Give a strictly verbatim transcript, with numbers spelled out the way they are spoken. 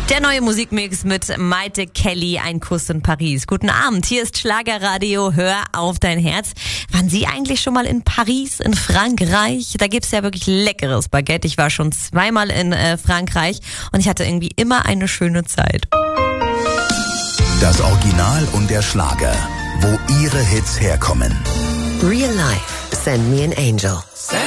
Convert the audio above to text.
Der neue Musikmix mit Maite Kelly, ein Kuss in Paris. Guten Abend, hier ist Schlagerradio, hör auf dein Herz. Waren Sie eigentlich schon mal in Paris, in Frankreich? Da gibt's ja wirklich leckeres Baguette. Ich war schon zweimal in äh, Frankreich und ich hatte irgendwie immer eine schöne Zeit. Das Original und der Schlager, wo Ihre Hits herkommen. Real Life, Send Me an Angel.